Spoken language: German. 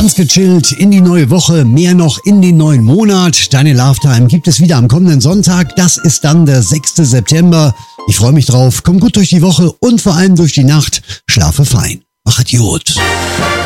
Ganz gechillt in die neue Woche, mehr noch in den neuen Monat. Deine Love Time gibt es wieder am kommenden Sonntag. Das ist dann der 6. September. Ich freue mich drauf. Komm gut durch die Woche und vor allem durch die Nacht. Schlafe fein. Mach Idiot.